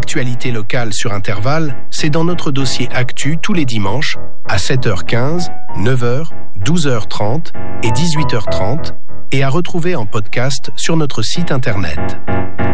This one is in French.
Actualité locale sur Intervalle, c'est dans notre dossier Actu tous les dimanches à 7h15, 9h, 12h30 et 18h30 et à retrouver en podcast sur notre site internet.